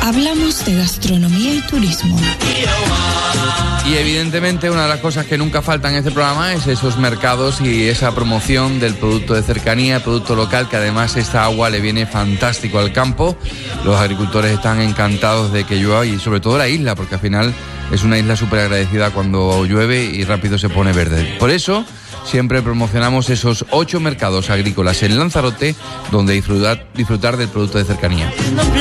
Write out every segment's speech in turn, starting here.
hablamos de gastronomía y turismo. Y evidentemente una de las cosas que nunca faltan en este programa es esos mercados y esa promoción del producto de cercanía, producto local, que además esta agua le viene fantástico al campo. Los agricultores están encantados de que llueva y sobre todo la isla, porque al final es una isla súper agradecida cuando llueve y rápido se pone verde. Por eso siempre promocionamos esos 8 mercados agrícolas en Lanzarote donde disfrutar del producto de cercanía.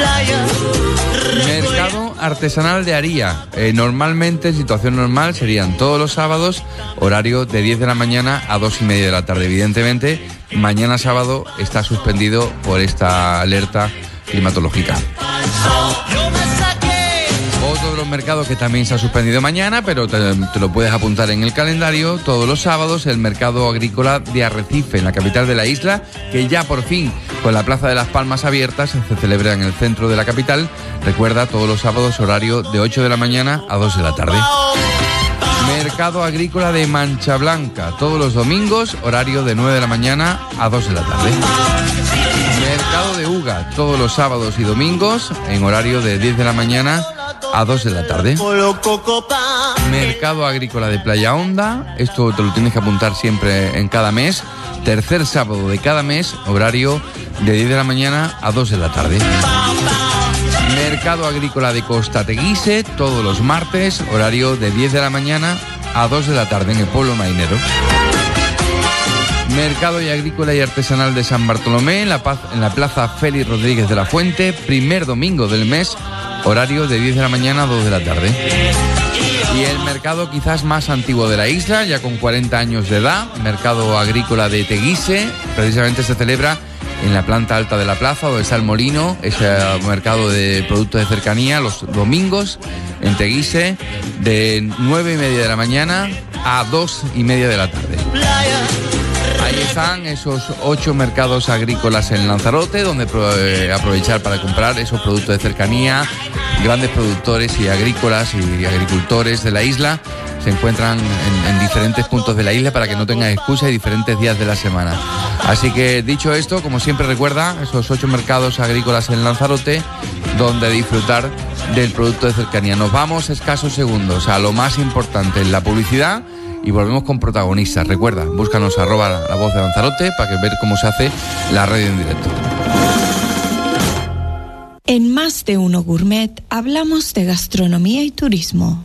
Mercado artesanal de Aría. Normalmente, en situación normal, serían todos los sábados, horario de 10 de la mañana a 2:30 de la tarde. Evidentemente, mañana sábado está suspendido por esta alerta climatológica. Otro de los mercados que también se ha suspendido mañana, pero te lo puedes apuntar en el calendario, todos los sábados, el mercado agrícola de Arrecife, en la capital de la isla, que ya por fin, con la Plaza de las Palmas abierta, se celebra en el centro de la capital. Recuerda, todos los sábados, horario de 8 de la mañana a 2 de la tarde. Mercado agrícola de Mancha Blanca, todos los domingos, horario de 9 de la mañana a 2 de la tarde. Mercado de Uga, todos los sábados y domingos, en horario de 10 de la mañana a 2 de la tarde. Mercado agrícola de Playa Honda, esto te lo tienes que apuntar siempre en cada mes. Tercer sábado de cada mes, horario de 10 de la mañana a 2 de la tarde. Mercado agrícola de Costa Teguise, todos los martes, horario de 10 de la mañana a 2 de la tarde en el pueblo marinero. Mercado y agrícola y artesanal de San Bartolomé, en la Plaza Félix Rodríguez de la Fuente, primer domingo del mes, horario de 10 de la mañana a 2 de la tarde. Y el mercado quizás más antiguo de la isla, ya con 40 años de edad, mercado agrícola de Teguise, precisamente se celebra en la planta alta de la plaza, donde está el molino, ese mercado de productos de cercanía, los domingos en Teguise, de 9:30 de la mañana a 2:30 de la tarde. Ahí están esos 8 mercados agrícolas en Lanzarote, donde aprovechar para comprar esos productos de cercanía. Grandes productores y agrícolas y agricultores de la isla se encuentran en diferentes puntos de la isla para que no tengan excusa y diferentes días de la semana. Así que, dicho esto, como siempre, recuerda esos 8 mercados agrícolas en Lanzarote donde disfrutar del producto de cercanía. Nos vamos escasos segundos a lo más importante, en la publicidad, y volvemos con protagonistas. Recuerda, búscanos @La Voz de Lanzarote para ver cómo se hace la radio en directo. En Más de Uno Gourmet hablamos de gastronomía y turismo.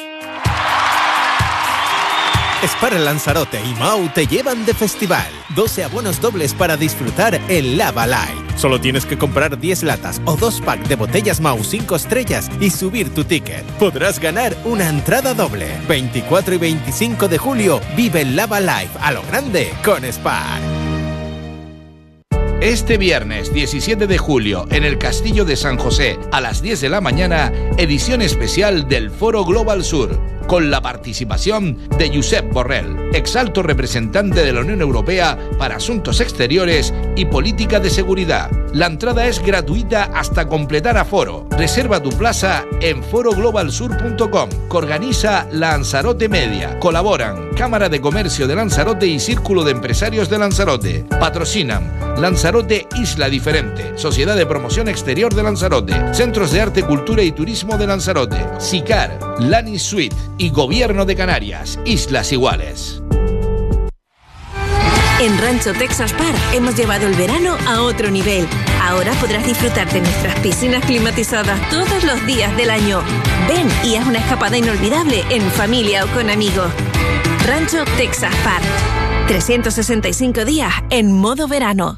Spar Lanzarote y Mau te llevan de festival. 12 abonos dobles para disfrutar en Lava Live. Solo tienes que comprar 10 latas o 2 packs de botellas Mau 5 estrellas y subir tu ticket. Podrás ganar una entrada doble. 24 y 25 de julio vive el Lava Live a lo grande con Spar. Este viernes 17 de julio, en el Castillo de San José, a las 10 de la mañana, edición especial del Foro Global Sur, con la participación de Josep Borrell, exalto representante de la Unión Europea para Asuntos Exteriores y Política de Seguridad. La entrada es gratuita hasta completar aforo. Reserva tu plaza en foroglobalsur.com, que organiza Lanzarote Media. Colaboran Cámara de Comercio de Lanzarote y Círculo de Empresarios de Lanzarote. Patrocinan Lanzarote Isla Diferente, Sociedad de Promoción Exterior de Lanzarote, Centros de Arte, Cultura y Turismo de Lanzarote, SICAR, Lani Suite y Gobierno de Canarias, Islas Iguales. En Rancho Texas Park hemos llevado el verano a otro nivel. Ahora podrás disfrutar de nuestras piscinas climatizadas todos los días del año. Ven y haz una escapada inolvidable en familia o con amigos. Rancho Texas Park. 365 días en modo verano.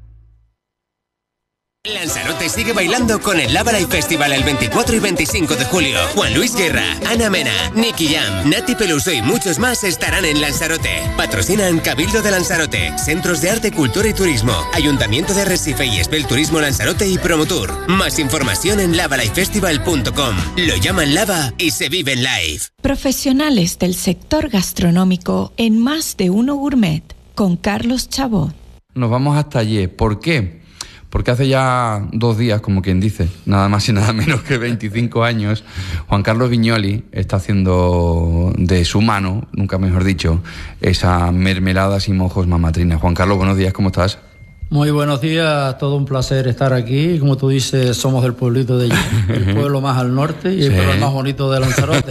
Lanzarote sigue bailando con el Lava Live Festival el 24 y 25 de julio. Juan Luis Guerra, Ana Mena, Nicky Jam, Nati Peluso y muchos más estarán en Lanzarote. Patrocinan Cabildo de Lanzarote, Centros de Arte, Cultura y Turismo, Ayuntamiento de Arrecife y Espel Turismo Lanzarote y Promotour. Más información en lavalifefestival.com. Lo llaman Lava y se vive en live. Profesionales del sector gastronómico en Más de Uno Gourmet con Carlos Chabot. Nos vamos hasta allí. ¿Por qué? Porque hace ya 2 días, como quien dice, nada más y nada menos que 25 años, Juan Carlos Viñoli está haciendo de su mano, nunca mejor dicho, esa mermeladas y mojos mamatrina. Juan Carlos, buenos días, ¿cómo estás? Muy buenos días, todo un placer estar aquí. Como tú dices, somos del pueblito de Ye, el pueblo más al norte y el pueblo más bonito de Lanzarote.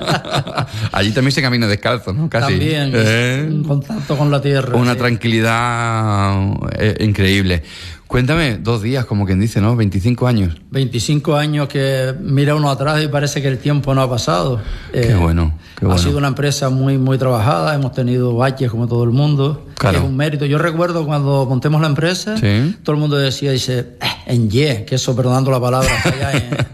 Allí también se camina descalzo, ¿no? Casi. También, un contacto con la tierra. Una tranquilidad increíble. Cuéntame, 2 días, como quien dice, ¿no? 25 años. 25 años que mira uno atrás y parece que el tiempo no ha pasado. Qué bueno, qué bueno. Ha sido una empresa muy, muy trabajada, hemos tenido baches como todo el mundo. Claro. Es un mérito. Yo recuerdo cuando montemos la empresa, sí, todo el mundo dice, en Ye, que eso, perdonando la palabra, allá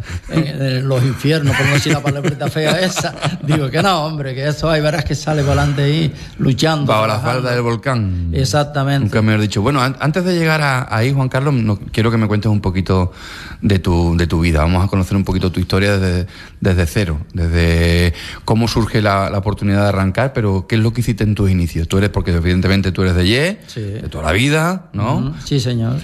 en los infiernos, por no decir la palabrita fea esa. Digo, que no, hombre, que eso ahí verás que sale para adelante ahí, luchando. Bajo la falda del volcán. Exactamente. Nunca me has dicho. Bueno, antes de llegar ahí, Juan Carlos, quiero que me cuentes un poquito de tu vida. Vamos a conocer un poquito tu historia desde cero, desde cómo surge la oportunidad de arrancar, pero qué es lo que hiciste en tus inicios. Tú eres, porque evidentemente tú eres de Ye, sí, de toda la vida, ¿no? Sí, señor.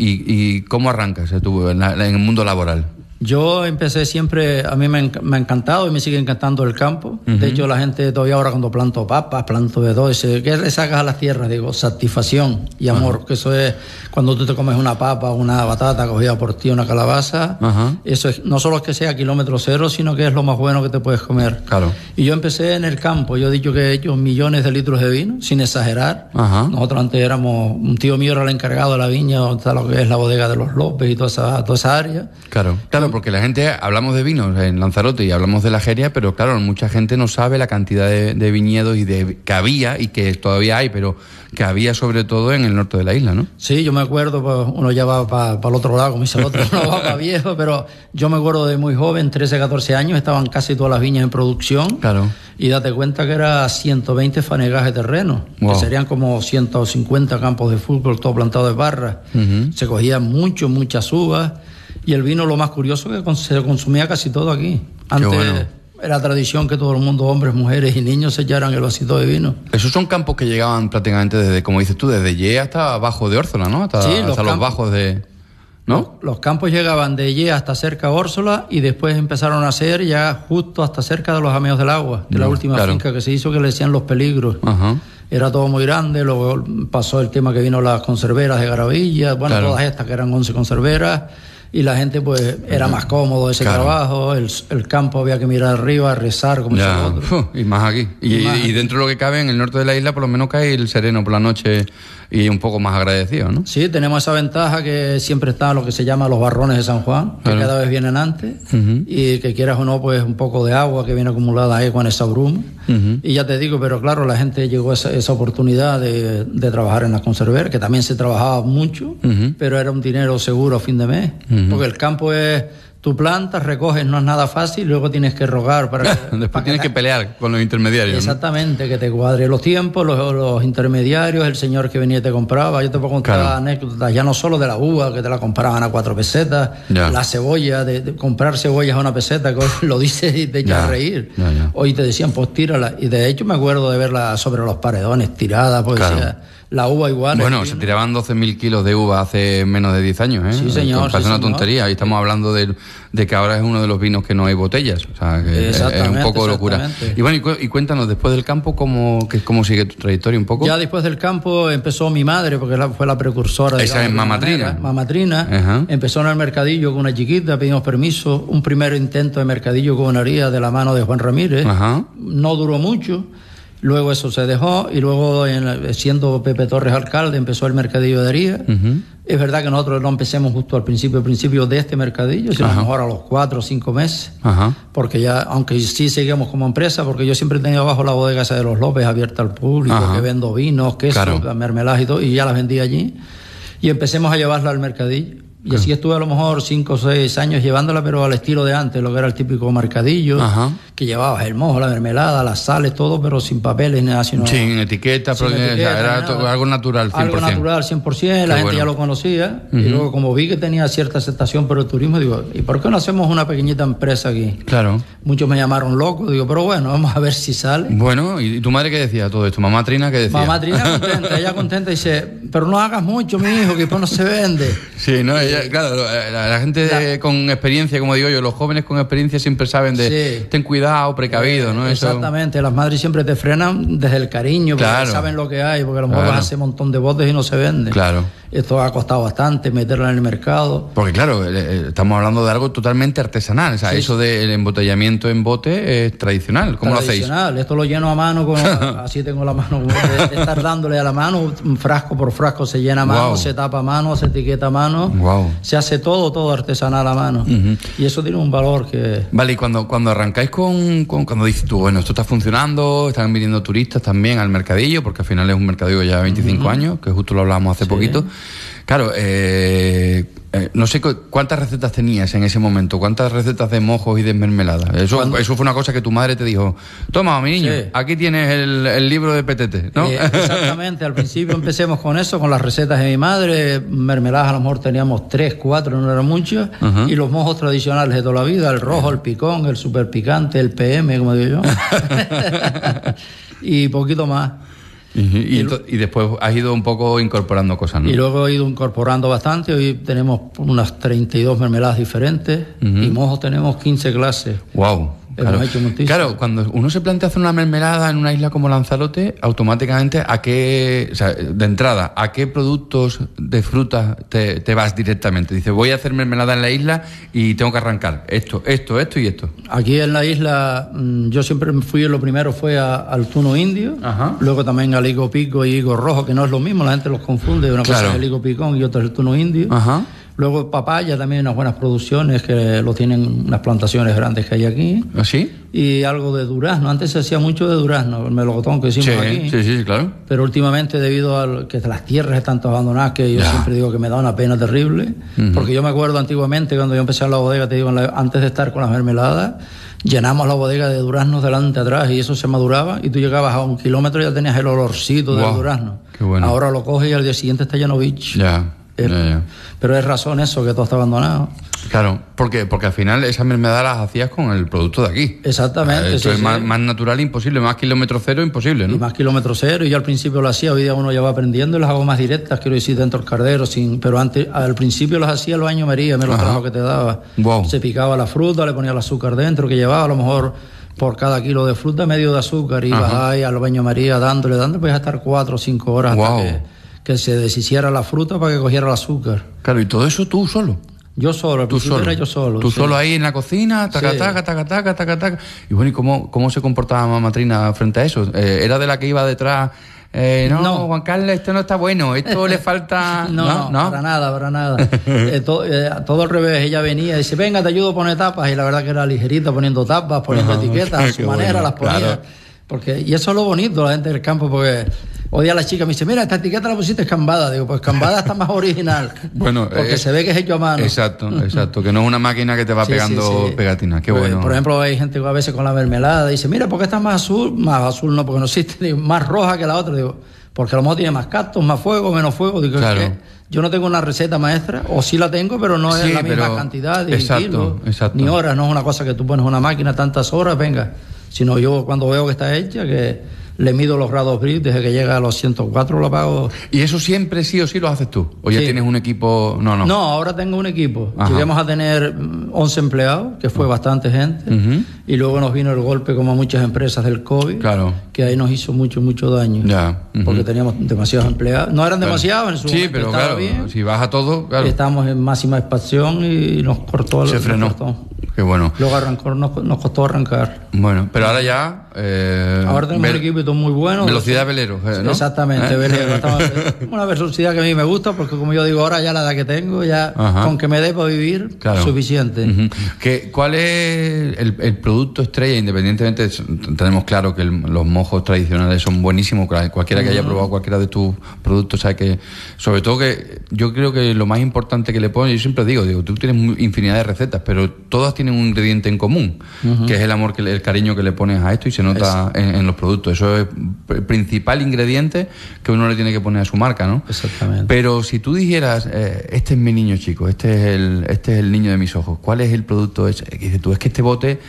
¿Y cómo arrancas en el mundo laboral? Yo empecé siempre, a mí me ha encantado y me sigue encantando el campo. De hecho, la gente todavía ahora cuando planto papas, planto de todo, dice, ¿qué le sacas a la tierra? Digo, satisfacción y amor, que eso es cuando tú te comes una papa, una batata cogida por ti, una calabaza. Eso es, no solo es que sea kilómetro cero, sino que es lo más bueno que te puedes comer. Claro. Y yo empecé en el campo. Yo he dicho que he hecho millones de litros de vino, sin exagerar. Nosotros antes un tío mío era el encargado de la viña, donde está lo que es la bodega de los López y toda esa área. Claro, porque la gente, hablamos de vinos en Lanzarote y hablamos de la Jeria, pero claro, mucha gente no sabe la cantidad de viñedos que había y que todavía hay, pero que había sobre todo en el norte de la isla, ¿no? Sí, yo me acuerdo, pues uno ya va para el otro lado, como dice el otro, uno va para viejo, pero yo me acuerdo de muy joven, 13, 14 años, estaban casi todas las viñas en producción. Claro. Y date cuenta que era 120 fanegas de terreno, que serían como 150 campos de fútbol, todo plantado de barra. Se cogían muchas uvas. Y el vino, lo más curioso, que se consumía casi todo aquí. Antes era tradición que todo el mundo, hombres, mujeres y niños, se echaran el vasito de vino. Esos son campos que llegaban prácticamente desde, como dices tú, desde Ye hasta abajo de Órsola, ¿no? Hasta los bajos de... ¿no? Los campos llegaban de Ye hasta cerca de Órsola y después empezaron a hacer ya justo hasta cerca de los Ameos del Agua, de la última finca que se hizo, que le decían Los Peligros. Era todo muy grande, luego pasó el tema que vino las conserveras de Garavilla, todas estas que eran 11 conserveras. Y la gente, pues, era más cómodo ese trabajo, el campo había que mirar arriba, rezar, como dice el otro. Y más aquí. Y dentro de lo que cabe, en el norte de la isla, por lo menos cae el sereno por la noche y un poco más agradecido, ¿no? Sí, tenemos esa ventaja que siempre está lo que se llama los barrones de San Juan, que cada vez vienen antes, y que quieras o no, pues, un poco de agua que viene acumulada ahí con esa bruma. Y ya te digo, pero claro, la gente llegó a esa oportunidad de trabajar en las conserveras, que también se trabajaba mucho, pero era un dinero seguro a fin de mes. Porque el campo es, tú plantas, recoges, no es nada fácil, luego tienes que rogar para que... Después tienes que pelear con los intermediarios. Exactamente, ¿no? Que te cuadre los tiempos, los intermediarios, el señor que venía y te compraba. Yo te puedo contar anécdotas, ya no solo de la uva, que te la compraban a 4 pesetas, la cebolla, de comprar cebollas a 1 peseta, que hoy lo dices y te echas a reír. Hoy te decían, pues tírala. Y de hecho me acuerdo de verla sobre los paredones, tirada, pues decía... La uva igual. Bueno, se tiraban 12.000 kilos de uva hace menos de 10 años, ¿eh? Sí, señor. Parece una tontería. Y estamos hablando de que ahora es uno de los vinos que no hay botellas. O sea, que es un poco locura. Y bueno, y cuéntanos, después del campo, ¿cómo sigue tu trayectoria un poco? Ya después del campo empezó mi madre, porque fue la precursora. Esa es Mamatrina. Mamatrina. Empezó en el mercadillo con una chiquita, pedimos permiso. Un primer intento de mercadillo con haría de la mano de Juan Ramírez. No duró mucho. Luego eso se dejó y luego, siendo Pepe Torres alcalde, empezó el mercadillo de haría. Es verdad que nosotros no empecemos justo al principio de este mercadillo, sino a lo mejor a los 4 o 5 meses. Porque ya, aunque sí seguimos como empresa, porque yo siempre he tenido abajo la bodega esa de los López abierta al público, que vendo vinos, queso, mermeladas y todo, y ya las vendí allí. Y empecemos a llevarla al mercadillo. Y así estuve a lo mejor 5 o 6 años llevándola, pero al estilo de antes, lo que era el típico mercadillo, que llevabas el mojo, la mermelada, las sales, todo, pero sin papeles ni nada, sino... Sin etiqueta, era algo natural, 100%. Algo natural, 100%, la gente ya lo conocía, y luego como vi que tenía cierta aceptación por el turismo, digo, ¿y por qué no hacemos una pequeñita empresa aquí? Claro. Muchos me llamaron loco, digo, pero bueno, vamos a ver si sale. Bueno, ¿y tu madre qué decía todo esto? ¿Mamá Trina qué decía? Mamá Trina contenta, ella contenta, dice, pero no hagas mucho, mi hijo, que después no se vende. Sí, ¿no? Claro, la gente con experiencia, como digo yo, los jóvenes con experiencia siempre saben ten cuidado cuidado, precavido, ¿no? Exactamente, las madres siempre te frenan desde el cariño, porque saben lo que hay, porque a lo mejor vas a hacer un montón de botes y no se vende. Claro. Esto ha costado bastante meterla en el mercado. Porque claro, estamos hablando de algo totalmente artesanal, o sea, eso del embotellamiento en bote es tradicional. ¿Cómo lo hacéis? Esto lo lleno a mano, así tengo la mano, de estar dándole a la mano, frasco por frasco se llena a mano, se tapa a mano, se etiqueta a mano, se hace todo artesanal a mano. Y eso tiene un valor que... Vale, y cuando arrancáis cuando dices tú, bueno, esto está funcionando, están viniendo turistas también al mercadillo, porque al final es un mercadillo ya de 25 años, que justo lo hablábamos hace poquito. Claro, no sé cuántas recetas tenías en ese momento, cuántas recetas de mojos y de mermelada. Eso fue una cosa que tu madre te dijo, toma, mi niño, aquí tienes el libro de PTT, ¿no? Exactamente, al principio empecemos con eso, con las recetas de mi madre. Mermeladas a lo mejor teníamos 3, 4, no eran muchas, y los mojos tradicionales de toda la vida, el rojo, el picón, el super picante, el PM, como digo yo, y poquito más. Y después has ido un poco incorporando cosas, ¿no? Y luego he ido incorporando bastante. Hoy tenemos unas 32 mermeladas diferentes y mojos tenemos 15 clases. ¡Wow! Claro, cuando uno se plantea hacer una mermelada en una isla como Lanzarote, automáticamente de entrada, ¿a qué productos de frutas te vas directamente? Dices, voy a hacer mermelada en la isla y tengo que arrancar esto y esto. Aquí en la isla yo siempre lo primero fue al tuno indio, luego también al higo pico y higo rojo, que no es lo mismo, la gente los confunde, una cosa es el higo picón y otra es el tuno indio. Luego papaya, también unas buenas producciones que lo tienen unas plantaciones grandes que hay aquí. ¿Ah, sí? Y algo de durazno. Antes se hacía mucho de durazno, el melocotón que hicimos aquí. Sí, claro. Pero últimamente, debido a que las tierras están todas abandonadas, que yo siempre digo que me da una pena terrible, porque yo me acuerdo antiguamente, cuando yo empecé en la bodega, te digo, antes de estar con las mermeladas, llenamos la bodega de duraznos delante atrás y eso se maduraba y tú llegabas a 1 kilómetro y ya tenías el olorcito del durazno. Qué bueno. Ahora lo coges y al día siguiente está lleno de bicho. Pero es razón eso, que todo está abandonado. Claro, porque al final esas mermeladas las hacías con el producto de aquí. Exactamente. Eso es más natural imposible, más kilómetro cero imposible, ¿no? Y más kilómetro cero, y yo al principio lo hacía, hoy día uno ya va aprendiendo y las hago más directas, quiero decir, dentro del cardero, pero al principio las hacía el baño María, me los trajo que te daba. Se picaba la fruta, le ponía el azúcar dentro, que llevaba a lo mejor por cada kilo de fruta medio de azúcar, y ibas ahí al baño María dándole, pues a estar 4 o 5 horas hasta que se deshiciera la fruta para que cogiera el azúcar. Claro, y todo eso tú solo. Yo solo, al principio era yo solo. Tú solo ahí en la cocina, taca. Y bueno, ¿y cómo se comportaba mamá Trina frente a eso? ¿Era de la que iba detrás? No, Juan Carlos, esto no está bueno, esto le falta... No, para nada. Todo al revés, ella venía y dice, venga, te ayudo a poner tapas, y la verdad que era ligerita, poniendo tapas, poniendo etiquetas, a su manera las ponía. Claro. Y eso es lo bonito, la gente del campo, porque... Hoy día la chica me dice, mira, esta etiqueta la pusiste escambada. Digo, pues escambada está más original. Bueno, porque se ve que es hecho a mano. Exacto, que no es una máquina que te va pegando pegatinas. Qué bueno. Por ejemplo, hay gente que a veces con la mermelada dice, mira, ¿por qué está más azul? Más azul no, porque no existe. Digo, más roja que la otra. Digo, porque a lo mejor tiene más cactus, más fuego, menos fuego. Digo, claro. Es que yo no tengo una receta maestra, o sí la tengo, pero no es la misma cantidad de kilos, ni horas. No es una cosa que tú pones una máquina tantas horas, venga. Sino yo cuando veo que está hecha, que le mido los grados Brix, desde que llega a los 104 lo apago. ¿Y eso siempre sí o sí lo haces tú? ¿O ya tienes un equipo? No, ahora tengo un equipo. Llegamos a tener 11 empleados, que fue bastante gente, y luego nos vino el golpe, como a muchas empresas, del COVID, que ahí nos hizo mucho daño. Porque teníamos demasiados empleados. No eran demasiados en su momento, pero claro, bien. Si baja todo, claro. Estábamos en máxima expansión y nos cortó. Se frenó. Qué bueno. Luego nos costó arrancar. Bueno, pero ahora ya... ahora tenemos un equipo muy bueno. Velocidad velero, ¿no? Exactamente, velero. Una velocidad que a mí me gusta, porque como yo digo, ahora ya la edad que tengo, ya con que me dé para vivir, suficiente. ¿Cuál es el producto estrella? Independientemente, tenemos claro que los mojos tradicionales son buenísimos. Cualquiera que haya probado cualquiera de tus productos sabe que, sobre todo, que yo creo que lo más importante que le pones, yo siempre digo, tú tienes infinidad de recetas, pero todas tienen un ingrediente en común, que es el amor, el cariño que le pones a esto, y se nota en los productos. Eso es el principal ingrediente que uno le tiene que poner a su marca, ¿no? Exactamente. Pero si tú dijeras, este es mi niño chico, este es el niño de mis ojos, ¿cuál es el producto ese? Que dices tú, es que este bote,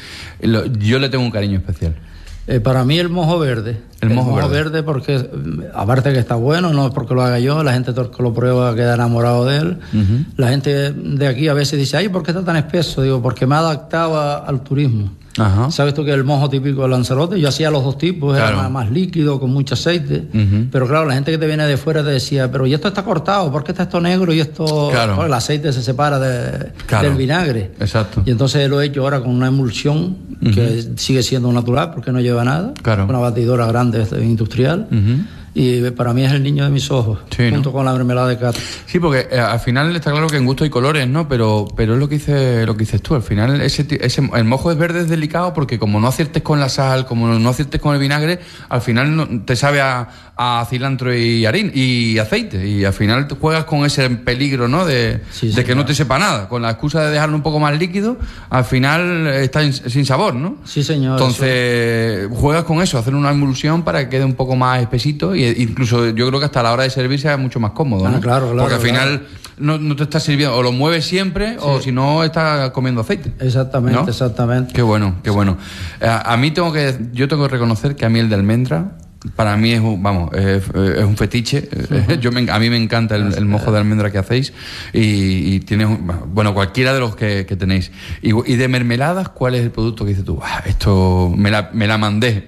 yo le tengo un cariño especial. Para mí el mojo verde. El mojo verde porque, aparte que está bueno, no es porque lo haga yo, la gente que lo prueba queda enamorado de él. La gente de aquí a veces dice, ay, ¿por qué está tan espeso? Digo, porque me ha adaptado al turismo. Ajá. Sabes tú que el mojo típico de Lanzarote, yo hacía los dos tipos, claro. Era más líquido, con mucho aceite, pero claro, la gente que te viene de fuera te decía, pero ¿y esto está cortado? ¿Por qué está esto negro y esto...? Claro. Bueno, el aceite se separa del vinagre. Exacto. Y entonces lo he hecho ahora con una emulsión que sigue siendo natural porque no lleva nada, claro. Una batidora grande industrial. Y para mí es el niño de mis ojos, sí, junto con la mermelada de cactus. Sí, porque al final está claro que en gusto hay colores, ¿no? Pero es lo que dices tú. Al final el mojo es verde, es delicado, porque como no aciertes con la sal, como no aciertes con el vinagre, al final te sabe a cilantro y harina y aceite. Y al final te juegas con ese peligro, ¿no? De que no te sepa nada. Con la excusa de dejarlo un poco más líquido, al final está sin sabor, ¿no? Sí, señor. Entonces juegas con eso, hacer una emulsión para que quede un poco más espesito. Y incluso yo creo que hasta la hora de servirse es mucho más cómodo, ¿no? Claro, porque al final no te estás sirviendo, o lo mueves siempre, o si no estás comiendo aceite. Exactamente, ¿no? Exactamente. Qué bueno, qué bueno. A mí yo tengo que reconocer que a mí el de almendra, para mí es un fetiche. A mí me encanta el mojo de almendra que hacéis, y tienes, bueno, cualquiera de los que tenéis. Y de mermeladas, ¿cuál es el producto que dices tú? Esto me la mandé.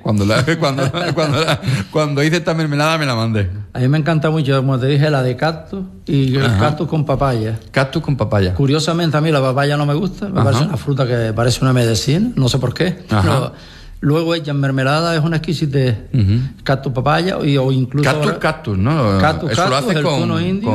Cuando hice esta mermelada me la mandé. A mí me encanta mucho, como te dije, la de cactus y el cactus con papaya. Cactus con papaya. Curiosamente a mí la papaya no me gusta, me parece una fruta que parece una medicina, no sé por qué. Luego ella en mermelada es una exquisitez. Cactus papaya o incluso... Cactus, ¿no? Eso lo haces con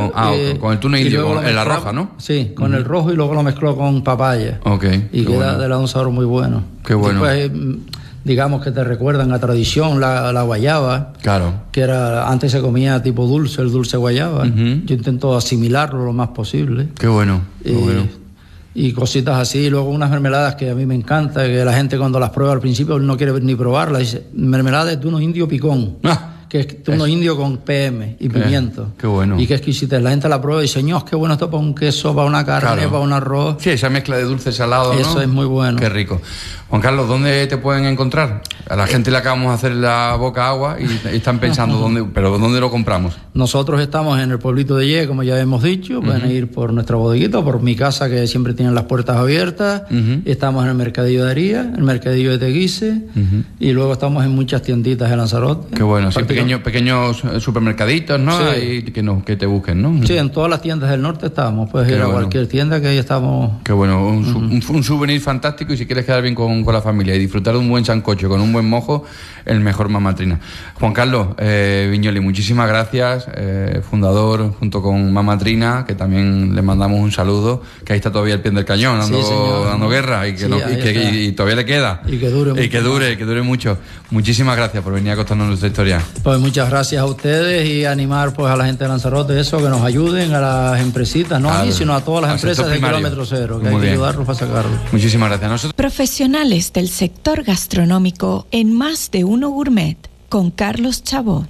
el tuno indio, con la roja, ¿no? Sí, con el rojo, y luego lo mezcló con papaya. Y queda de un sabor muy bueno. Qué bueno. Después, digamos que te recuerdan a tradición, la guayaba. Claro. Que antes se comía tipo dulce, el dulce guayaba. Yo intento asimilarlo lo más posible. Qué bueno, qué bueno. Y cositas así. Luego unas mermeladas que a mí me encanta, que la gente cuando las prueba al principio no quiere ni probarlas. Dice, mermelada de tuno indio picón. Que es tuno indio con PM y pimiento. Qué bueno. Y qué exquisitez. La gente la prueba y dice, señor, qué bueno esto para un queso, para una carne, para un arroz. Sí, esa mezcla de dulce salado, ¿no? Eso es muy bueno. Qué rico. Juan Carlos, ¿dónde te pueden encontrar? A la gente le acabamos de hacer la boca agua y están pensando ¿dónde lo compramos? Nosotros estamos en el pueblito de Ye, como ya hemos dicho. Pueden ir por nuestra bodeguita, por mi casa, que siempre tienen las puertas abiertas. Estamos en el mercadillo de Aría, el mercadillo de Teguise, y luego estamos en muchas tienditas de Lanzarote. Qué bueno, sí, pequeños supermercaditos, ¿no? Sí. Ahí que te busquen, ¿no? Sí, en todas las tiendas del norte estamos. Puedes ir a cualquier tienda, que ahí estamos. Qué bueno, un souvenir fantástico, y si quieres quedar bien con la familia y disfrutar de un buen sancocho con un buen mojo, el mejor Mamatrina. Juan Carlos Viñoli, muchísimas gracias, fundador junto con Mamatrina, que también le mandamos un saludo, que ahí está todavía el pie del cañón, dando guerra, y y todavía le queda. Y que dure mucho. Muchísimas gracias por venir a contarnos nuestra historia. Pues muchas gracias a ustedes, y animar pues a la gente de Lanzarote eso, que nos ayuden, a las empresitas, no a mí, sino a todas las empresas de kilómetro cero, que hay que ayudarlos para sacarlo. Muchísimas gracias. Profesionales del sector gastronómico en Más de Uno Gourmet, con Carlos Chabot.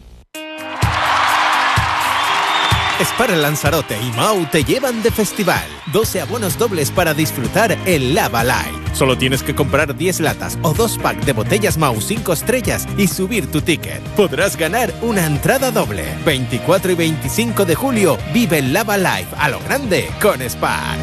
Spar Lanzarote y Mau te llevan de festival. 12 abonos dobles para disfrutar el Lava Light. Solo tienes que comprar 10 latas o 2 packs de botellas Mau 5 estrellas y subir tu ticket. Podrás ganar una entrada doble. 24 y 25 de julio vive el Lava Life a lo grande con Spar.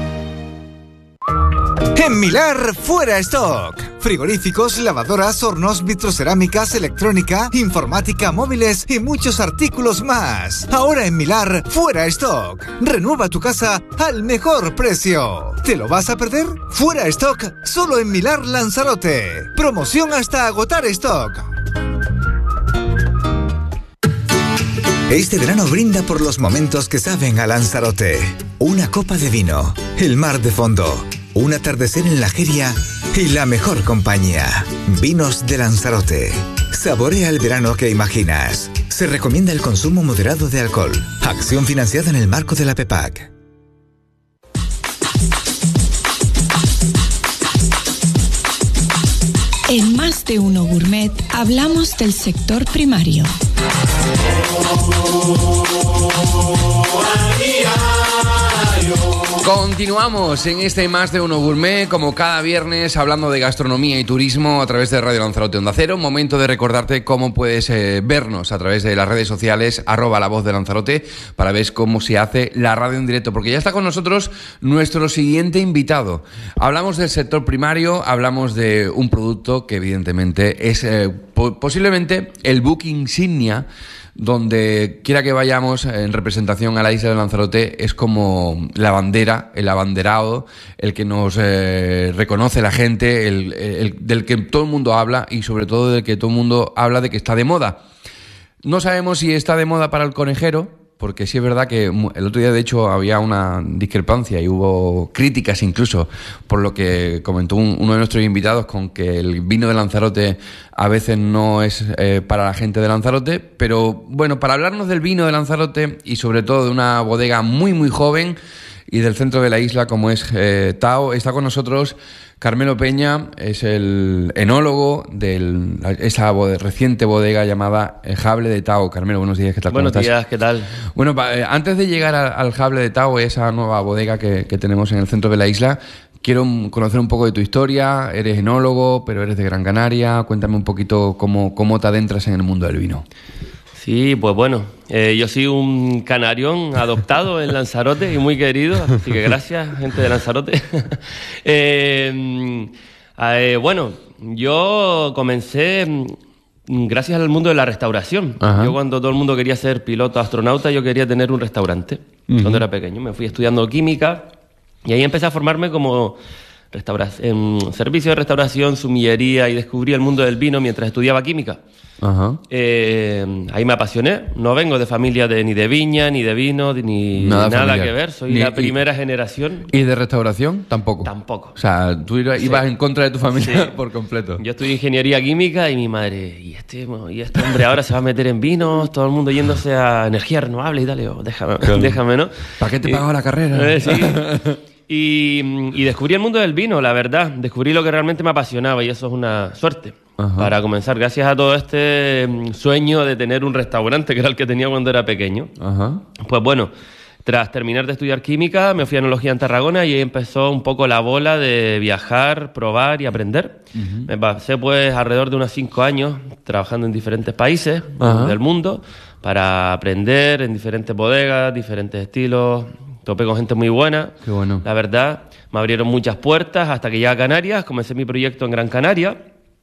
En Milar, fuera stock. Frigoríficos, lavadoras, hornos, vitrocerámicas, electrónica, informática, móviles y muchos artículos más. Ahora en Milar, fuera stock. Renueva tu casa al mejor precio. ¿Te lo vas a perder? Fuera stock, solo en Milar Lanzarote. Promoción hasta agotar stock. Este verano brinda por los momentos que saben a Lanzarote. Una copa de vino, el mar de fondo, un atardecer en la Jeria y la mejor compañía. Vinos de Lanzarote. Saborea el verano que imaginas. Se recomienda el consumo moderado de alcohol. Acción financiada en el marco de la PEPAC. En Más de Uno Gourmet hablamos del sector primario. Continuamos en este Más de Uno Gourmet, como cada viernes, hablando de gastronomía y turismo a través de Radio Lanzarote Onda Cero. Momento de recordarte cómo puedes vernos a través de las redes sociales, @La Voz de Lanzarote, para ver cómo se hace la radio en directo, porque ya está con nosotros nuestro siguiente invitado. Hablamos del sector primario, hablamos de un producto que evidentemente es posiblemente el buque insignia. Donde quiera que vayamos en representación a la isla de Lanzarote, es como la bandera, el abanderado, el que nos reconoce la gente, el del que todo el mundo habla y sobre todo del que todo el mundo habla de que está de moda. No sabemos si está de moda para el conejero, porque sí es verdad que el otro día de hecho había una discrepancia y hubo críticas incluso por lo que comentó uno de nuestros invitados, con que el vino de Lanzarote a veces no es para la gente de Lanzarote. Pero bueno, para hablarnos del vino de Lanzarote y sobre todo de una bodega muy muy joven y del centro de la isla como es Tao, está con nosotros Carmelo Peña, es el enólogo de esa reciente bodega llamada Jable de Tao. Carmelo, buenos días, ¿qué tal? Buenos días, ¿qué tal? Bueno, antes de llegar al Jable de Tao, esa nueva bodega que tenemos en el centro de la isla, quiero conocer un poco de tu historia. Eres enólogo, pero eres de Gran Canaria. Cuéntame un poquito cómo te adentras en el mundo del vino. Sí, pues bueno, yo soy un canarión adoptado en Lanzarote y muy querido, así que gracias, gente de Lanzarote. Bueno, yo comencé gracias al mundo de la restauración. Ajá. Yo cuando todo el mundo quería ser piloto, astronauta, yo quería tener un restaurante. Cuando era pequeño me fui estudiando química y ahí empecé a formarme como servicio de restauración, sumillería, y descubrí el mundo del vino mientras estudiaba química. Ajá. Ahí me apasioné. No vengo de familia ni de viña, ni de vino, ni nada que ver. Soy la primera generación. ¿Y de restauración? Tampoco. Tampoco. O sea, tú ibas en contra de tu familia por completo. Yo estudié ingeniería química y mi madre, y este hombre ahora se va a meter en vinos, todo el mundo yéndose a energías renovables y tal. Yo, déjame, ¿no? ¿Para qué te pagaba la carrera? Sí. Y descubrí el mundo del vino, la verdad. Descubrí lo que realmente me apasionaba y eso es una suerte. Ajá. Para comenzar, gracias a todo este sueño de tener un restaurante, que era el que tenía cuando era pequeño. Ajá. Pues bueno, tras terminar de estudiar química, me fui a enología en Tarragona y ahí empezó un poco la bola de viajar, probar y aprender. Uh-huh. Me pasé pues alrededor de unos 5 años trabajando en diferentes países del mundo para aprender en diferentes bodegas, diferentes estilos. Topé con gente muy buena. Qué bueno. La verdad, me abrieron muchas puertas hasta que llegué a Canarias. Comencé mi proyecto en Gran Canaria.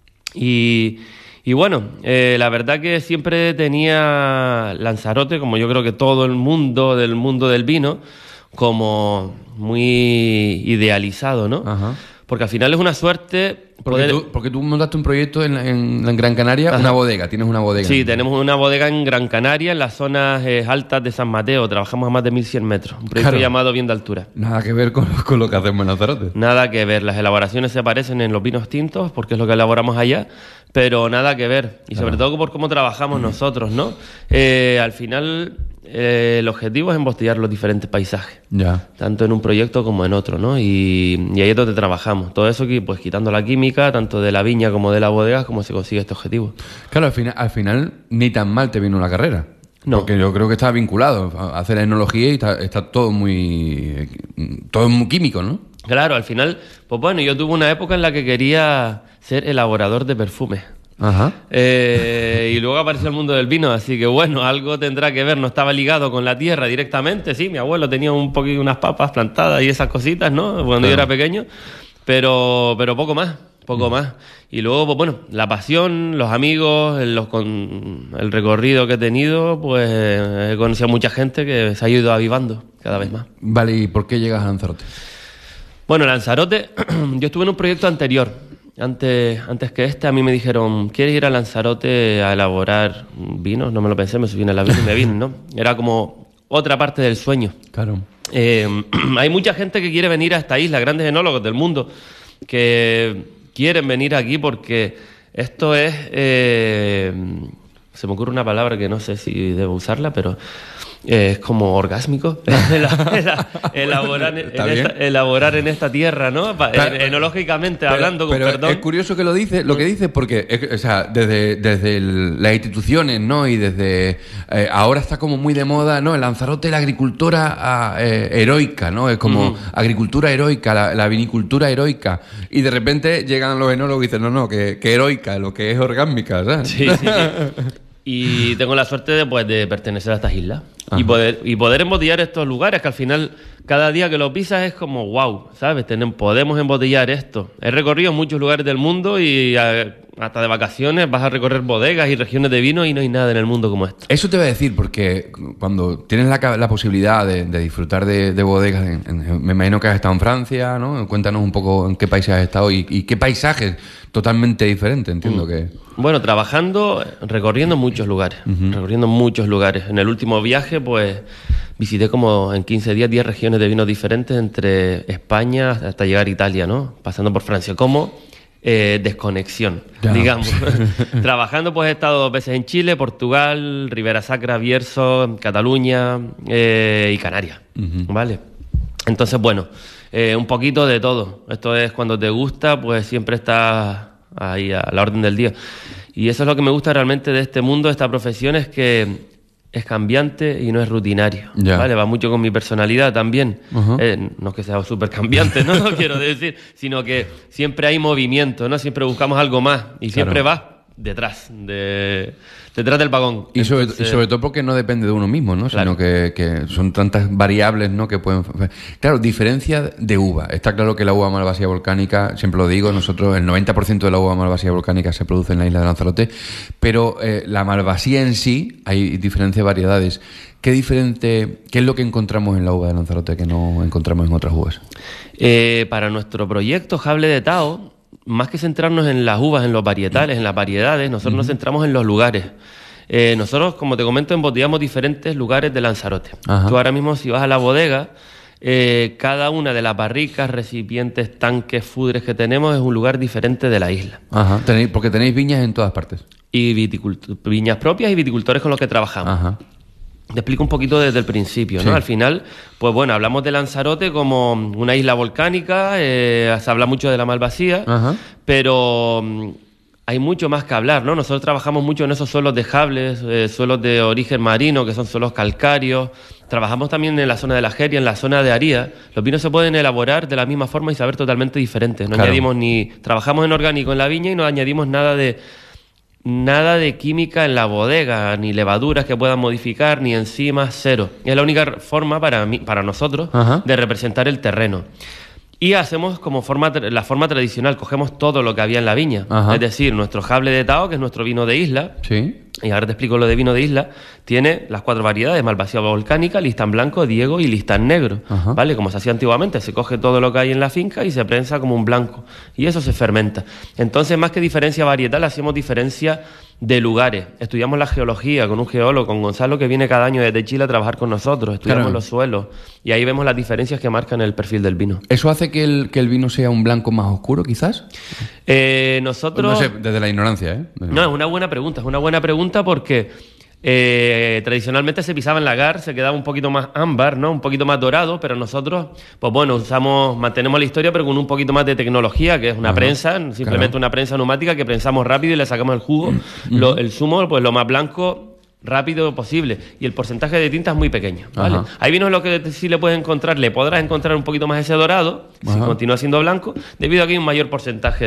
Y bueno, la verdad que siempre tenía Lanzarote, como yo creo que todo el mundo del vino, como muy idealizado, ¿no? Ajá. Porque al final es una suerte... Porque tú montaste un proyecto en Gran Canaria, ajá, una bodega, tienes una bodega. Sí, tenemos una bodega en Gran Canaria, en las zonas altas de San Mateo, trabajamos a más de 1.100 metros, un proyecto llamado Bien de Altura. Nada que ver con lo que hacemos en Lanzarote. Nada que ver, las elaboraciones se parecen en los vinos tintos, porque es lo que elaboramos allá, pero nada que ver, y sobre todo por cómo trabajamos nosotros, ¿no? Al final... el objetivo es embostillar los diferentes paisajes, tanto en un proyecto como en otro, ¿no? Y ahí es donde trabajamos. Todo eso, pues quitando la química, tanto de la viña como de la bodega, cómo se consigue este objetivo. Claro, al final ni tan mal te vino la carrera. No. Porque yo creo que está vinculado a hacer la enología y está todo muy químico, ¿no? Claro, al final, pues bueno, yo tuve una época en la que quería ser elaborador de perfumes. Ajá. Y luego apareció el mundo del vino, así que bueno, algo tendrá que ver. No estaba ligado con la tierra directamente. Sí, mi abuelo tenía unas papas plantadas y esas cositas, ¿no? Cuando yo era pequeño, pero poco más. Y luego, pues bueno, la pasión, los amigos, el recorrido que he tenido, pues he conocido a mucha gente que se ha ido avivando cada vez más. Vale, ¿y por qué llegas a Lanzarote? Bueno, Lanzarote, yo estuve en un proyecto anterior. Antes que a mí me dijeron, ¿quieres ir a Lanzarote a elaborar vinos? No me lo pensé, me subí en el avión y me vine, ¿no? Era como otra parte del sueño. Claro. Hay mucha gente que quiere venir a esta isla, grandes enólogos del mundo, que quieren venir aquí porque esto es... se me ocurre una palabra que no sé si debo usarla, pero es como orgásmico elaborar en esta tierra, ¿no? Enológicamente hablando, con perdón. Es curioso que lo que dice, porque o sea, desde las instituciones, ¿no? Y desde ahora está como muy de moda, ¿no? El Lanzarote, la agricultura heroica, ¿no? Es como agricultura heroica, la vinicultura heroica. Y de repente llegan los enólogos y dicen, no, que heroica, lo que es orgánica, ¿sabes? Sí. Y tengo la suerte de pertenecer a estas islas y poder embotellar estos lugares, que al final cada día que lo pisas es como wow, ¿sabes? Podemos embotellar esto. He recorrido muchos lugares del mundo y hasta de vacaciones vas a recorrer bodegas y regiones de vino y no hay nada en el mundo como esto. Eso te voy a decir, porque cuando tienes la posibilidad de disfrutar de bodegas, me imagino que has estado en Francia, ¿no? Cuéntanos un poco en qué países has estado y qué paisajes totalmente diferentes, entiendo que... Bueno, recorriendo muchos lugares, En el último viaje, pues, visité como en 15 días 10 regiones de vinos diferentes entre España hasta llegar a Italia, ¿no? Pasando por Francia, como desconexión, digamos. Trabajando, pues, he estado 2 veces en Chile, Portugal, Ribera Sacra, Bierzo, Cataluña y Canarias, ¿vale? Entonces, bueno, un poquito de todo. Esto es cuando te gusta, pues siempre estás ahí a la orden del día. Y eso es lo que me gusta realmente de este mundo, de esta profesión, es que es cambiante y no es rutinario, ¿vale? Va mucho con mi personalidad también. No es que sea súper cambiante, ¿no? Quiero decir, sino que siempre hay movimiento, ¿no? Siempre buscamos algo más y siempre vas detrás del vagón. Y sobre todo porque no depende de uno mismo, ¿no? Claro. Sino que son tantas variables, ¿no? Que pueden... Claro, diferencia de uva. Está claro que la uva malvasía volcánica, siempre lo digo, nosotros el 90% de la uva malvasía volcánica se produce en la isla de Lanzarote, pero la malvasía en sí, hay diferentes variedades. ¿Qué es lo que encontramos en la uva de Lanzarote que no encontramos en otras uvas? Para nuestro proyecto Jable de Tao, más que centrarnos en las uvas, en los varietales, en las variedades, nosotros nos centramos en los lugares. Nosotros, como te comento, embotellamos diferentes lugares de Lanzarote. Tú ahora mismo, si vas a la bodega, cada una de las barricas, recipientes, tanques, fudres que tenemos es un lugar diferente de la isla. Porque tenéis viñas en todas partes. Y viñas propias y viticultores con los que trabajamos. Te explico un poquito desde el principio, ¿no? Sí. Al final, pues bueno, hablamos de Lanzarote como una isla volcánica, se habla mucho de la malvasía, pero hay mucho más que hablar, ¿no? Nosotros trabajamos mucho en esos suelos de Jables, suelos de origen marino, que son suelos calcáreos. Trabajamos también en la zona de la Jeria, en la zona de Aría. Los vinos se pueden elaborar de la misma forma y saber totalmente diferentes. No añadimos trabajamos en orgánico en la viña y no añadimos nada de química en la bodega, ni levaduras que puedan modificar, ni enzimas, cero. Es la única forma para nosotros de representar el terreno. Y hacemos como la forma tradicional, cogemos todo lo que había en la viña. Es decir, nuestro Jable de Tao, que es nuestro vino de isla, y ahora te explico lo de vino de isla, tiene las 4 variedades: malvasía volcánica, listán blanco, Diego y listán negro, ¿vale? Como se hacía antiguamente, se coge todo lo que hay en la finca y se prensa como un blanco, y eso se fermenta. Entonces, más que diferencia varietal, hacemos diferencia de lugares. Estudiamos la geología con un geólogo, con Gonzalo, que viene cada año desde Chile a trabajar con nosotros. Estudiamos los suelos y ahí vemos las diferencias que marcan el perfil del vino. ¿Eso hace que el vino sea un blanco más oscuro, quizás? Nosotros... No sé, desde la ignorancia, ¿eh? No, es una buena pregunta porque tradicionalmente se pisaba en lagar, se quedaba un poquito más ámbar, ¿no? Un poquito más dorado, pero nosotros, pues bueno, mantenemos la historia, pero con un poquito más de tecnología, que es una prensa, simplemente una prensa neumática que prensamos rápido y le sacamos el jugo, el zumo, pues lo más blanco rápido posible, y el porcentaje de tinta es muy pequeño, ¿vale? Hay vinos en los que sí le podrás encontrar un poquito más ese dorado, si continúa siendo blanco, debido a que hay un mayor porcentaje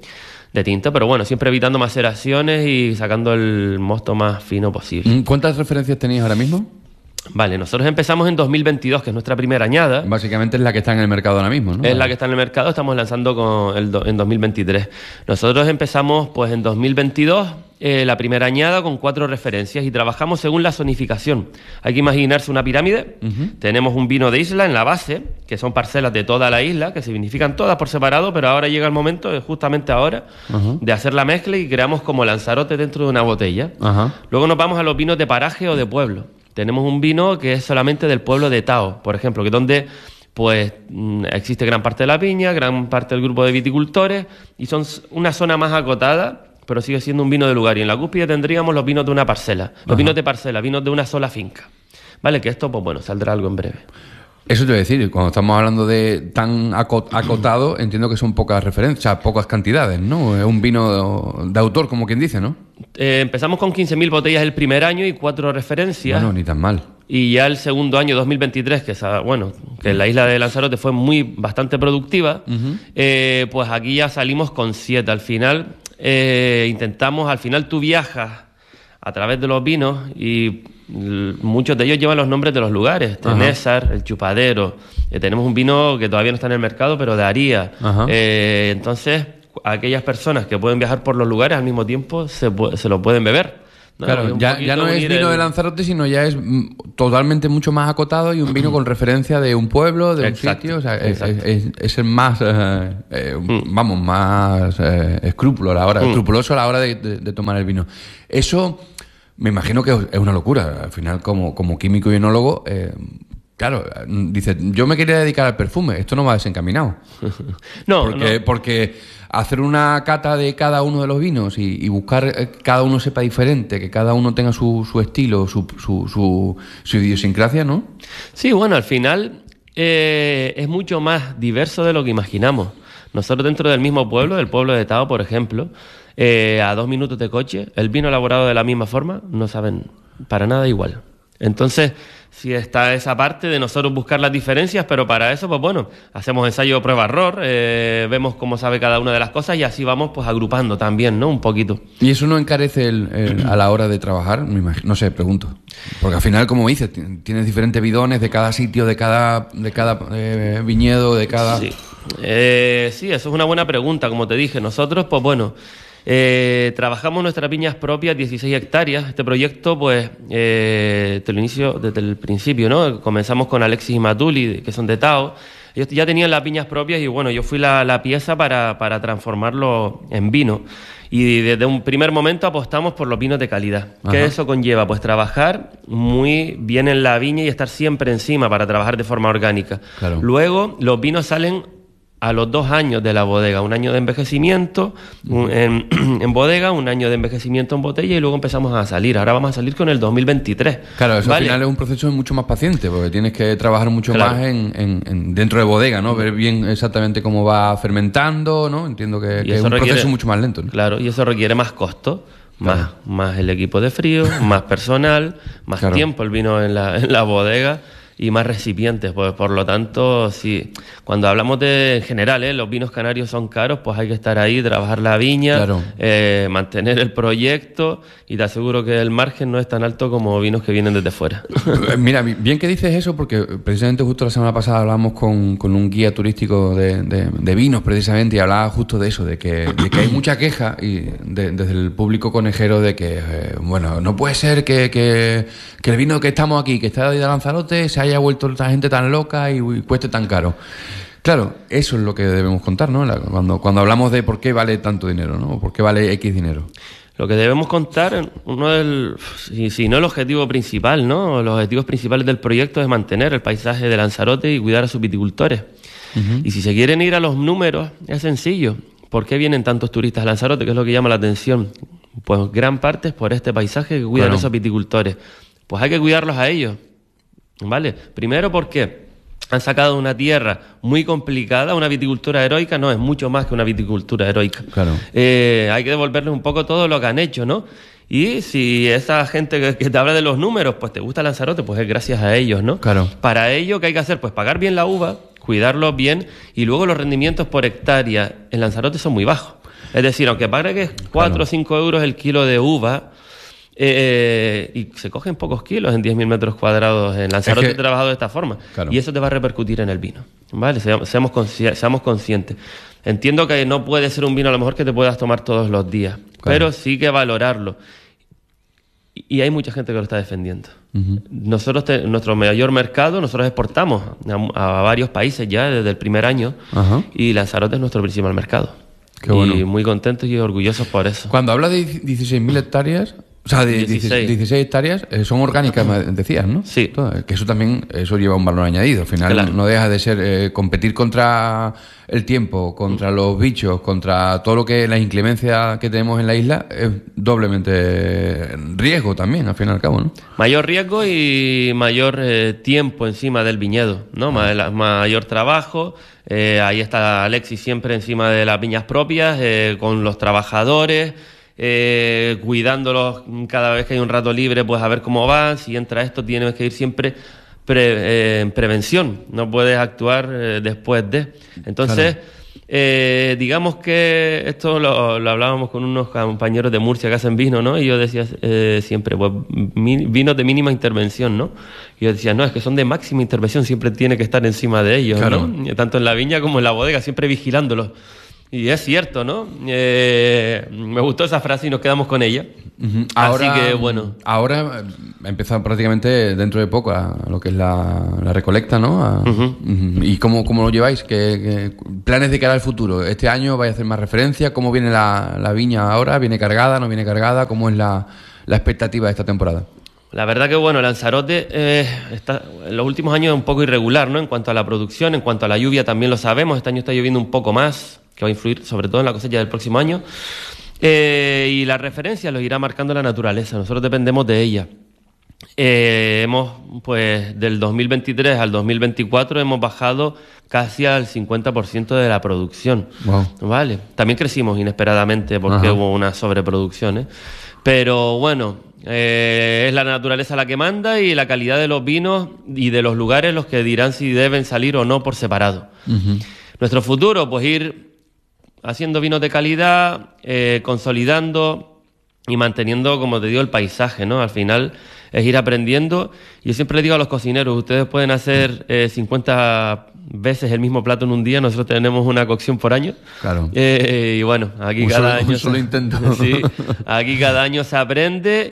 de tinta, pero bueno, siempre evitando maceraciones y sacando el mosto más fino posible. ¿Cuántas referencias tenéis ahora mismo? Vale, nosotros empezamos en 2022, que es nuestra primera añada. Básicamente es la que está en el mercado ahora mismo, ¿no? Es la que está en el mercado, estamos lanzando en 2023. Nosotros empezamos pues en 2022 la primera añada con 4 referencias y trabajamos según la zonificación. Hay que imaginarse una pirámide. Tenemos un vino de isla en la base, que son parcelas de toda la isla, que se vinifican todas por separado, pero ahora llega el momento, justamente ahora, de hacer la mezcla y creamos como Lanzarote dentro de una botella. Luego nos vamos a los vinos de paraje o de pueblo. Tenemos un vino que es solamente del pueblo de Tao, por ejemplo, que es donde pues existe gran parte de la viña, gran parte del grupo de viticultores, y son una zona más acotada, pero sigue siendo un vino de lugar. Y en la cúspide tendríamos los vinos de una parcela, los vinos de parcela, vinos de una sola finca, Vale, que esto, pues bueno, saldrá algo en breve. Eso te voy a decir, cuando estamos hablando de tan acotado, entiendo que son pocas referencias, o sea, pocas cantidades, ¿no? Es un vino de autor, como quien dice, ¿no? Empezamos con 15.000 botellas el primer año y 4 referencias. Bueno, ni tan mal. Y ya el segundo año, 2023, que en la isla de Lanzarote fue bastante productiva, pues aquí ya salimos con 7. Al final, tú viajas a través de los vinos y muchos de ellos llevan los nombres de los lugares. Tenésar, El Chupadero. Tenemos un vino que todavía no está en el mercado, pero de Aría. Entonces, aquellas personas que pueden viajar por los lugares al mismo tiempo se lo pueden beber. ¿No? Claro, ya no es vino de Lanzarote, sino ya es totalmente mucho más acotado y un vino con referencia de un pueblo, de un sitio. O sea, es el más, más escrupuloso a la hora de tomar el vino. Eso me imagino que es una locura. Al final, como químico y enólogo, claro, dice, yo me quería dedicar al perfume. Esto no va desencaminado. Porque hacer una cata de cada uno de los vinos y buscar que cada uno sepa diferente, que cada uno tenga su estilo, su idiosincrasia, ¿no? Sí, bueno, al final es mucho más diverso de lo que imaginamos. Nosotros dentro del mismo pueblo, del pueblo de Tao, por ejemplo, a 2 minutos de coche, el vino elaborado de la misma forma no saben para nada igual. Entonces, sí está esa parte de nosotros buscar las diferencias, pero para eso, pues bueno, hacemos ensayo prueba-error, vemos cómo sabe cada una de las cosas y así vamos pues agrupando también, ¿no? Un poquito. ¿Y eso no encarece a la hora de trabajar? No sé, pregunto. Porque al final, como dices, tienes diferentes bidones de cada sitio, de cada viñedo, de cada... Sí, eso es una buena pregunta, como te dije. Nosotros, pues bueno... trabajamos nuestras viñas propias, 16 hectáreas. Este proyecto, pues, desde el principio, ¿no? Comenzamos con Alexis y Matuli, que son de Tao. Ellos ya tenían las viñas propias y, bueno, yo fui la pieza para transformarlo en vino. Y desde un primer momento apostamos por los vinos de calidad. ¿Qué eso conlleva? Pues trabajar muy bien en la viña y estar siempre encima para trabajar de forma orgánica. Claro. Luego, los vinos salen a los 2 años de la bodega, 1 año de envejecimiento en bodega, 1 año de envejecimiento en botella y luego empezamos a salir. Ahora vamos a salir con el 2023. Claro, eso al final es un proceso mucho más paciente porque tienes que trabajar mucho más dentro de bodega, ¿no? Ver bien exactamente cómo va fermentando, ¿no? Entiendo que es un proceso mucho más lento, ¿no? Claro, y eso requiere más costo, más el equipo de frío, más personal, más tiempo el vino en la bodega. Y más recipientes, pues por lo tanto, sí, cuando hablamos en general, los vinos canarios son caros, pues hay que estar ahí, trabajar la viña, mantener el proyecto y te aseguro que el margen no es tan alto como vinos que vienen desde fuera. Mira, bien que dices eso, porque precisamente justo la semana pasada hablamos con un guía turístico de vinos precisamente y hablaba justo de eso, de que hay mucha queja desde el público conejero de que, bueno, no puede ser que el vino que estamos aquí, que está de Lanzarote, se haya vuelto esta gente tan loca y cueste tan caro. Claro, eso es lo que debemos contar, ¿no? Cuando hablamos de por qué vale tanto dinero, ¿no? O por qué vale X dinero. Lo que debemos contar, si no el objetivo principal, ¿no? Los objetivos principales del proyecto es mantener el paisaje de Lanzarote y cuidar a sus viticultores. Y si se quieren ir a los números, es sencillo. ¿Por qué vienen tantos turistas a Lanzarote? ¿Qué es lo que llama la atención? Pues gran parte es por este paisaje que cuidan esos viticultores. Pues hay que cuidarlos a ellos, ¿vale? Primero porque han sacado una tierra muy complicada, una viticultura heroica, no, es mucho más que una viticultura heroica. Claro. Hay que devolverles un poco todo lo que han hecho, ¿no? Y si esa gente que te habla de los números, pues te gusta Lanzarote, pues es gracias a ellos, ¿no? Claro. Para ello, ¿qué hay que hacer? Pues pagar bien la uva, cuidarlos bien, y luego los rendimientos por hectárea en Lanzarote son muy bajos. Es decir, aunque pague 4 o 5 euros el kilo de uva, y se cogen pocos kilos en 10.000 metros cuadrados en Lanzarote trabajado de esta forma. Claro. Y eso te va a repercutir en el vino, ¿vale? Seamos conscientes. Entiendo que no puede ser un vino a lo mejor que te puedas tomar todos los días, pero sí que valorarlo. Y hay mucha gente que lo está defendiendo. Nosotros, nuestro mayor mercado, nosotros exportamos a varios países ya desde el primer año, y Lanzarote es nuestro principal mercado. Qué bueno. Y muy contentos y orgullosos por eso. Cuando hablas de 16.000 hectáreas... O sea, 16 hectáreas son orgánicas, decías, ¿no? Sí. Que eso también lleva un valor añadido. Al final claro. No deja de ser competir contra el tiempo, contra los bichos, contra todo lo que la inclemencia que tenemos en la isla, es doblemente riesgo también, al fin y al cabo, ¿no? Mayor riesgo y mayor tiempo encima del viñedo, ¿no? Mayor trabajo. Ahí está Alexis siempre encima de las viñas propias, con los trabajadores, cuidándolos cada vez que hay un rato libre, pues a ver cómo van. Si entra esto, tienes que ir siempre en prevención, no puedes actuar después de. Entonces, claro. Digamos que esto lo hablábamos con unos compañeros de Murcia que hacen vino, ¿no? Y yo decía siempre, pues vinos de mínima intervención, ¿no? Y yo decía, no, es que son de máxima intervención, siempre tiene que estar encima de ellos, claro. ¿no? Tanto en la viña como en la bodega, siempre vigilándolos. Y es cierto, ¿no? Me gustó esa frase y nos quedamos con ella. Uh-huh. Ahora, así que, bueno. Ahora empieza prácticamente dentro de poco a lo que es la recolecta, ¿no? Uh-huh. ¿Y cómo lo lleváis? ¿Qué planes de cara al futuro? ¿Este año vais a hacer más referencia? ¿Cómo viene la viña ahora? ¿Viene cargada? ¿No viene cargada? ¿Cómo es la expectativa de esta temporada? La verdad que, bueno, Lanzarote está en los últimos años un poco irregular, ¿no? En cuanto a la producción, en cuanto a la lluvia también lo sabemos. Este año está lloviendo un poco más, que va a influir sobre todo en la cosecha del próximo año. Y la referencia lo irá marcando la naturaleza. Nosotros dependemos de ella. Hemos, pues, del 2023 al 2024 hemos bajado casi al 50% de la producción. Wow. Vale. También crecimos inesperadamente porque hubo una sobreproducción, ¿eh? Pero bueno, es la naturaleza la que manda y la calidad de los vinos y de los lugares los que dirán si deben salir o no por separado. Uh-huh. Nuestro futuro, pues ir haciendo vinos de calidad, consolidando y manteniendo, como te digo, el paisaje, ¿no? Al final es ir aprendiendo. Yo siempre le digo a los cocineros, ustedes pueden hacer 50 veces el mismo plato en un día, nosotros tenemos una cocción por año. Claro. Y bueno, aquí cada año... Un solo intento. Sí, aquí cada año se aprende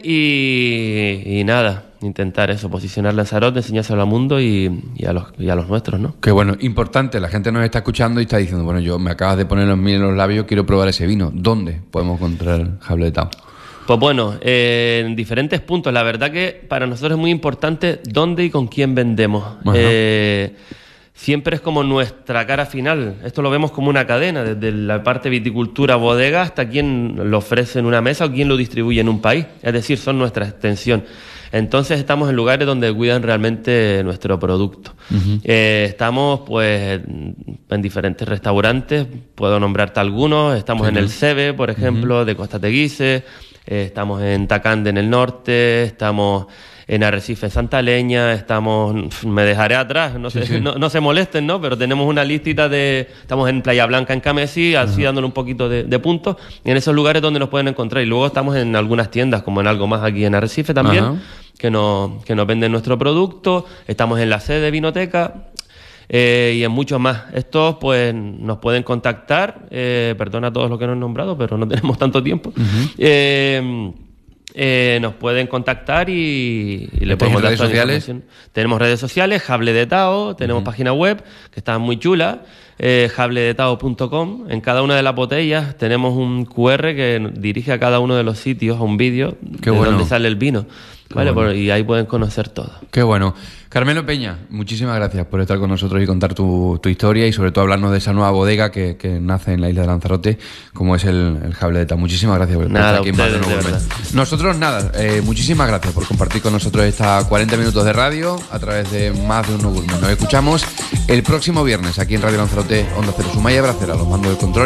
y nada, intentar eso, posicionar Lanzarote, enseñárselo al mundo y a los nuestros, ¿no? Qué bueno, importante, la gente nos está escuchando y está diciendo, bueno, yo me acabas de poner los miel en los labios, quiero probar ese vino. ¿Dónde podemos encontrar Jable de Tao? Pues bueno, en diferentes puntos. La verdad que para nosotros es muy importante dónde y con quién vendemos. Siempre es como nuestra cara final. Esto lo vemos como una cadena, desde la parte viticultura, bodega, hasta quien lo ofrece en una mesa o quien lo distribuye en un país. Es decir, son nuestra extensión. Entonces estamos en lugares donde cuidan realmente nuestro producto. Uh-huh. Estamos pues en diferentes restaurantes, puedo nombrarte algunos. Estamos en el Sebe, por ejemplo, de Costa Teguise. Estamos en Tacande, en el norte. Estamos en Arrecife, Santa Leña. Me dejaré atrás, no se molesten, ¿no? Pero tenemos una listita estamos en Playa Blanca, en Camesí, así dándole un poquito de puntos. Y en esos lugares donde nos pueden encontrar. Y luego estamos en algunas tiendas, como en Algo Más aquí en Arrecife también, que nos venden nuestro producto. Estamos en la sede Vinoteca. Y en muchos más. Estos pues nos pueden contactar, perdona a todos los que no he nombrado, pero no tenemos tanto tiempo. Uh-huh. Nos pueden contactar y le podemos dar redes sociales. Tenemos redes sociales, Jable de Tao, tenemos página web que está muy chula, jabledetao.com. En cada una de las botellas tenemos un QR que dirige a cada uno de los sitios a un vídeo donde sale el vino. Vale, bueno. Y ahí pueden conocer todo. Qué bueno. Carmelo Peña, muchísimas gracias por estar con nosotros y contar tu historia y sobre todo hablarnos de esa nueva bodega que nace en la isla de Lanzarote, como es el Jable de Tao. Muchísimas gracias por estar aquí en Más de Nuevo Gourmet. Nosotros muchísimas gracias por compartir con nosotros esta 40 minutos de radio a través de Más de Nuevo Gourmet. Nos escuchamos el próximo viernes aquí en Radio Lanzarote, Onda Cero. Sumaya Bracera, los mandos del control.